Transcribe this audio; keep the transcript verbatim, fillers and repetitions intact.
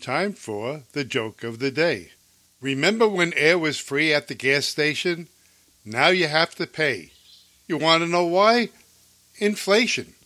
Time for the joke of the day. Remember when air was free at the gas station? Now you have to pay. You want to know why? Inflation.